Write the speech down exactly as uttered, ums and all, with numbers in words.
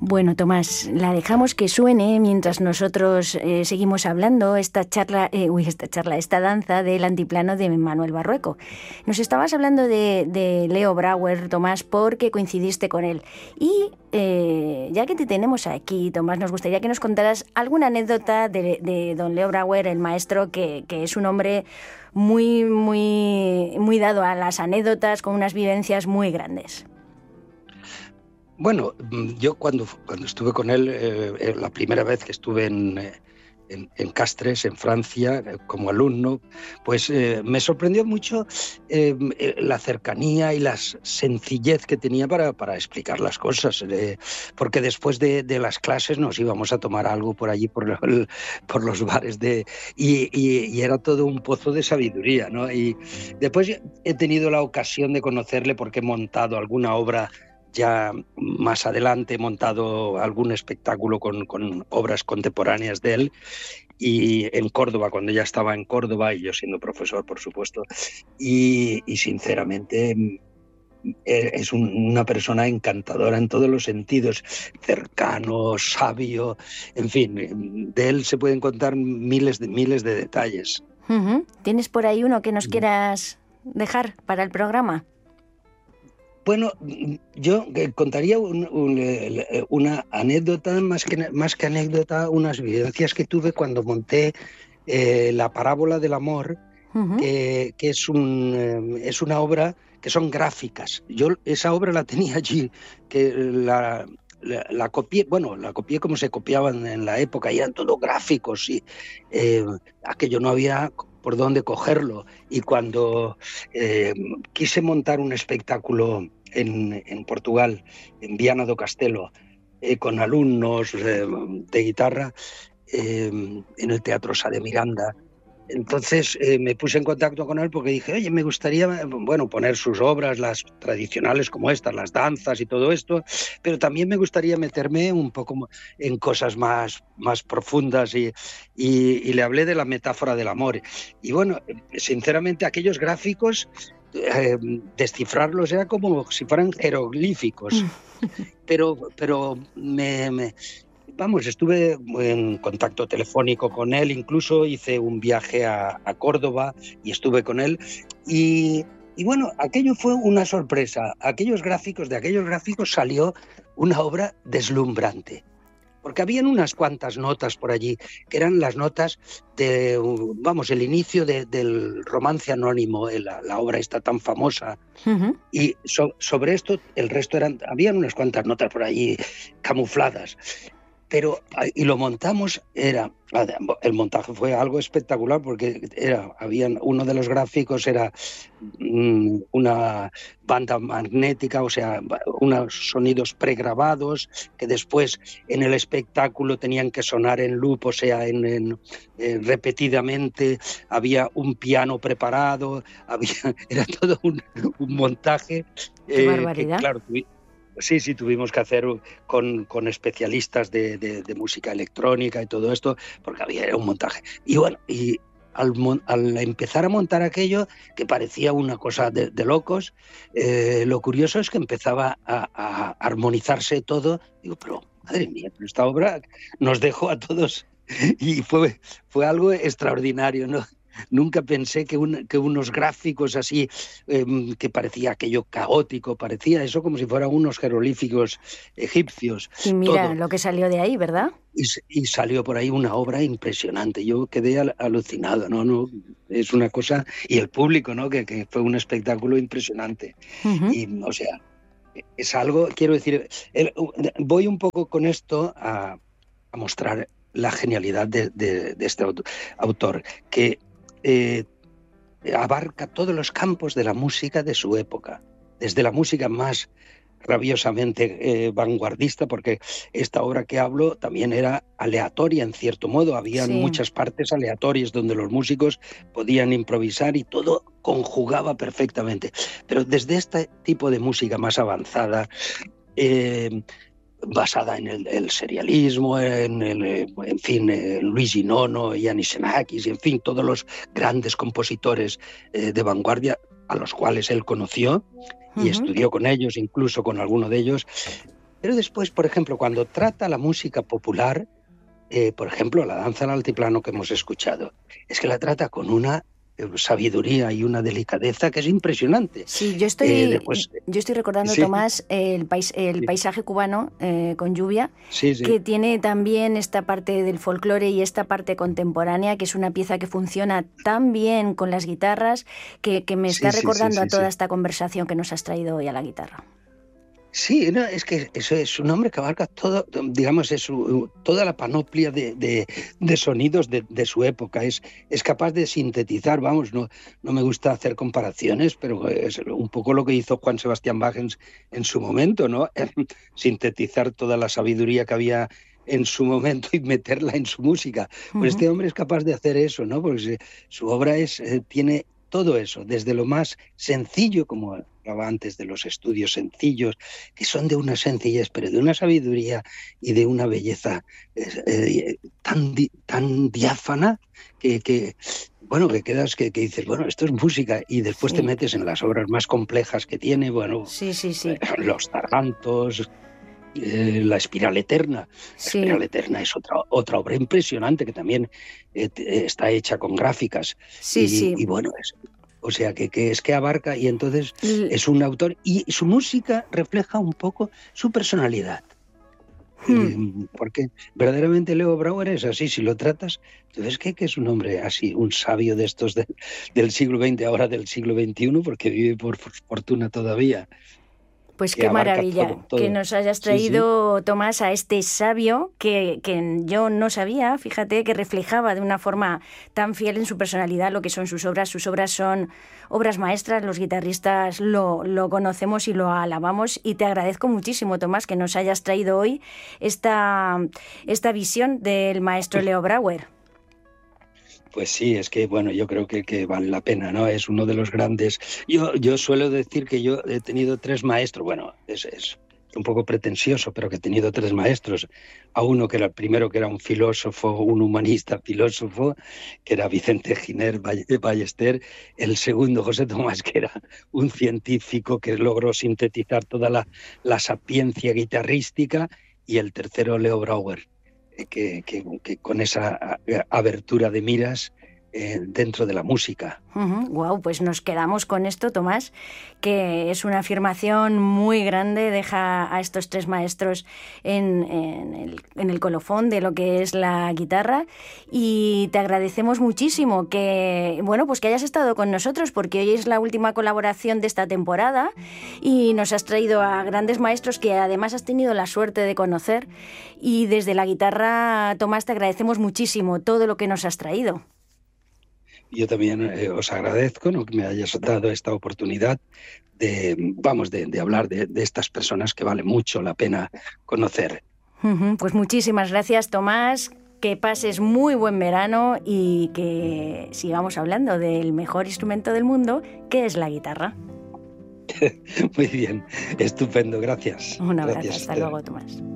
Bueno, Tomás, la dejamos que suene mientras nosotros eh, seguimos hablando esta charla, eh, uy, esta charla, esta danza del antiplano de Manuel Barrueco. Nos estabas hablando de, de Leo Brouwer, Tomás, porque coincidiste con él. Y eh, ya que te tenemos aquí, Tomás, nos gustaría que nos contaras alguna anécdota de, de don Leo Brouwer, el maestro, que, que es un hombre muy, muy, muy dado a las anécdotas, con unas vivencias muy grandes. Bueno, yo cuando, cuando estuve con él, eh, la primera vez que estuve en, en, en Castres, en Francia, eh, como alumno, pues eh, me sorprendió mucho eh, la cercanía y la sencillez que tenía para, para explicar las cosas, eh, porque después de, de las clases nos íbamos a tomar algo por allí, por, el, por los bares, de, y, y, y era todo un pozo de sabiduría, ¿no? Y después he tenido la ocasión de conocerle porque he montado alguna obra. Ya más adelante he montado algún espectáculo con, con obras contemporáneas de él, y en Córdoba, cuando ya estaba en Córdoba, y yo siendo profesor, por supuesto, y, y sinceramente es un, una persona encantadora en todos los sentidos, cercano, sabio, en fin, de él se pueden contar miles de, miles de detalles. Uh-huh. ¿Tienes por ahí uno que nos quieras dejar para el programa? Bueno, yo contaría un, un, una anécdota, más que, más que anécdota, unas vivencias que tuve cuando monté eh, La parábola del amor, uh-huh. que, que es, un, eh, es una obra que son gráficas. Yo esa obra la tenía allí, que la, la, la copié, bueno, la copié como se copiaban en la época, y eran todo gráficos, y eh, aquello no había por dónde cogerlo. Y cuando eh, quise montar un espectáculo En, en Portugal, en Viana do Castelo, eh, con alumnos eh, de guitarra, eh, en el Teatro Sá de Miranda. Entonces eh, me puse en contacto con él porque dije, oye, me gustaría, bueno, poner sus obras, las tradicionales como estas, las danzas y todo esto, pero también me gustaría meterme un poco en cosas más, más profundas, y, y, y le hablé de la metáfora del amor. Y bueno, sinceramente aquellos gráficos, Eh, descifrarlos era como si fueran jeroglíficos, pero, pero me, me, vamos, estuve en contacto telefónico con él, incluso hice un viaje a, a Córdoba y estuve con él, y, y bueno, aquello fue una sorpresa. Aquellos gráficos, de aquellos gráficos salió una obra deslumbrante. Porque habían unas cuantas notas por allí, que eran las notas de, vamos, el inicio de, del romance anónimo, la, la obra está tan famosa. Uh-huh. Y so, sobre esto, el resto eran, habían unas cuantas notas por allí camufladas. Pero, y lo montamos, era, el montaje fue algo espectacular, porque era, habían, uno de los gráficos era um, una banda magnética, o sea, unos sonidos pregrabados que después en el espectáculo tenían que sonar en loop, o sea, en, en, eh, repetidamente. Había un piano preparado, había, era todo un, un montaje. ¡Qué eh, barbaridad! Que, claro, Sí, sí, tuvimos que hacer con, con especialistas de, de, de música electrónica y todo esto, porque había un montaje. Y bueno, y al, al empezar a montar aquello, que parecía una cosa de, de locos, eh, lo curioso es que empezaba a, a armonizarse todo. Digo, pero madre mía, pero esta obra nos dejó a todos, y fue, fue algo extraordinario, ¿no? Nunca pensé que, un, que unos gráficos así, eh, que parecía aquello caótico, parecía eso como si fueran unos jeroglíficos egipcios. Y mira todo. Lo que salió de ahí, ¿verdad? Y, y salió por ahí una obra impresionante. Yo quedé al, alucinado, ¿no? ¿no? Es una cosa... Y el público, ¿no? Que, que fue un espectáculo impresionante. Uh-huh. Y, o sea, es algo, quiero decir, el, voy un poco con esto a, a mostrar la genialidad de, de, de este autor, que Eh, abarca todos los campos de la música de su época, desde la música más rabiosamente eh, vanguardista, porque esta obra que hablo también era aleatoria en cierto modo, habían sí. muchas partes aleatorias donde los músicos podían improvisar y todo conjugaba perfectamente, pero desde este tipo de música más avanzada, eh, basada en el, el serialismo, en, el, en fin, Luigi Nono, Yannis Xenakis, y en fin, todos los grandes compositores eh, de vanguardia a los cuales él conoció y uh-huh. estudió con ellos, incluso con alguno de ellos. Pero después, por ejemplo, cuando trata la música popular, eh, por ejemplo, la danza al altiplano que hemos escuchado, es que la trata con una eh, sabiduría y una delicadeza que es impresionante. Sí, yo estoy, Eh, después, yo estoy recordando, sí, Tomás, el, pais, el sí, paisaje cubano eh, con lluvia, sí, que sí, tiene también esta parte del folclore y esta parte contemporánea, que es una pieza que funciona tan bien con las guitarras, que, que me está sí, sí, sí, recordando a sí, toda sí. esta conversación que nos has traído hoy a la guitarra. Sí, no, es que eso es un hombre que abarca todo, digamos, es su- toda la panoplia de, de- de sonidos de, de su época. Es, es capaz de sintetizar, vamos, no, no me gusta hacer comparaciones, pero es un poco lo que hizo Juan Sebastián Bach en, en su momento, ¿no? Sintetizar toda la sabiduría que había en su momento y meterla en su música. Pues Ujú. este hombre es capaz de hacer eso, ¿no? Porque se- su obra es, eh, tiene todo eso, desde lo más sencillo, como hablaba antes de los estudios sencillos, que son de una sencillez, pero de una sabiduría y de una belleza eh, eh, tan, di- tan diáfana que, que, bueno, que quedas, que, que dices, bueno, esto es música, y después te Sí, metes en las obras más complejas que tiene, bueno, sí, sí, eh, sí, los Tarantos, eh, la Espiral Eterna. La Espiral sí, Eterna es otra, otra obra impresionante que también eh, te- está hecha con gráficas sí, y, sí. y bueno, es, o sea, que, que es que abarca y entonces L- es un autor y su música refleja un poco su personalidad. hmm. Eh, porque verdaderamente Leo Brauer es así, si lo tratas, tú ves que, que es un hombre así, un sabio de estos de- del siglo veinte, ahora del siglo veintiuno, porque vive por fortuna todavía, Pues que qué abarca maravilla todo, que todo. nos hayas Sí, sí. traído, Tomás, a este sabio que, que yo no sabía, fíjate, que reflejaba de una forma tan fiel en su personalidad lo que son sus obras. Sus obras son obras maestras, los guitarristas lo, lo conocemos y lo alabamos, y te agradezco muchísimo, Tomás, que nos hayas traído hoy esta, esta visión del maestro Leo Brauer. Pues sí, es que bueno, yo creo que, que vale la pena, ¿no? Es uno de los grandes. Yo, yo suelo decir que yo he tenido tres maestros, bueno, es, es un poco pretencioso, pero que he tenido tres maestros. A uno que era el primero, que era un filósofo, un humanista filósofo, que era Vicente Giner Ball- Ballester. El segundo, José Tomás, que era un científico que logró sintetizar toda la, la sapiencia guitarrística. Y el tercero, Leo Brauer, eh, que, que, que con esa abertura de miras eh, dentro de la música. Wow, pues nos quedamos con esto, Tomás, que es una afirmación muy grande, deja a estos tres maestros en, en el, en el colofón de lo que es la guitarra, y te agradecemos muchísimo que, bueno, pues que hayas estado con nosotros, porque hoy es la última colaboración de esta temporada y nos has traído a grandes maestros que además has tenido la suerte de conocer, y desde la guitarra, Tomás, te agradecemos muchísimo todo lo que nos has traído. Yo también eh, os agradezco, ¿no?, que me hayas dado esta oportunidad de, vamos, de, de hablar de, de estas personas que vale mucho la pena conocer. Ujú. Pues muchísimas gracias, Tomás. Que pases muy buen verano y que sigamos hablando del mejor instrumento del mundo, que es la guitarra. Muy bien, estupendo, gracias. Un abrazo, Gracias, hasta Esther. luego, Tomás.